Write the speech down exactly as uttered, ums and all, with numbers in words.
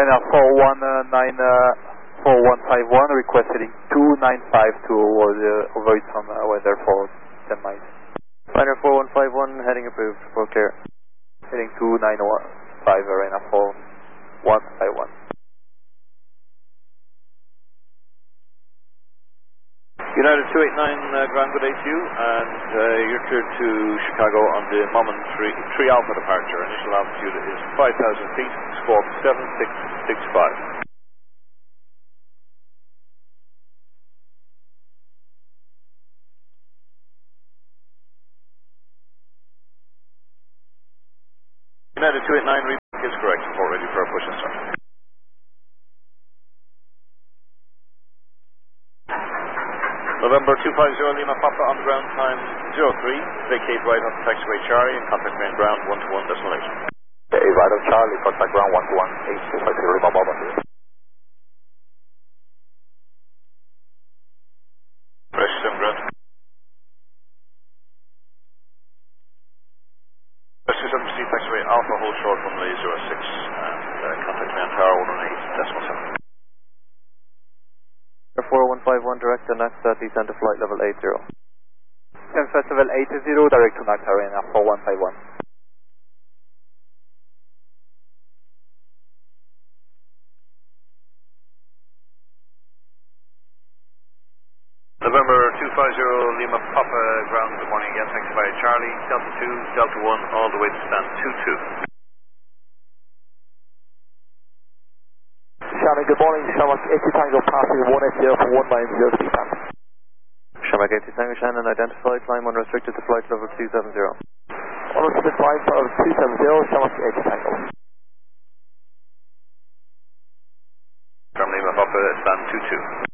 Ryanair four one nine, four one five one, request heading two nine five to uh, avoid some uh, weather for ten miles. Ryanair four one five one, heading approved, for clear. Heading two nine five, Ryanair four one five one. United two eight nine, uh, ground, good day to you, and uh, you're cleared to Chicago on the Momon three Alpha departure. Initial altitude is five thousand feet, squawk seven six six five. United two eight nine, repeat is correct, report ready for a push and start. November two five zero Lima Papa on the ground, time zero three, vacate right on taxiway Charlie and contact main ground one two one decimal eight. Okay, right on Charlie, contact ground one two one eight, two five zero Lima Papa. Fresh sim ground. Fresh seven C taxiway Alpha, hold short from the zero six and uh, contact main tower one one eight decimal seven. four one five one, direct to N A C S A, descend to flight level eight zero. Descent flight level eight zero, direct to N A C S A, Ryanair four one five one. November two five zero Lima Papa, ground, good morning again, taxi by Charlie, Delta two, Delta one, all the way to stand two two. Charlie, good morning, Shamrock eighty Tango, passing one eight zero for one nine zero, speed band. Shamrock eighty Tango, Shannon, identified, climb unrestricted to flight level two seven zero. Unrestricted flight level two seven zero, Shamrock eighty Tango. From Lima Papa, stand two two.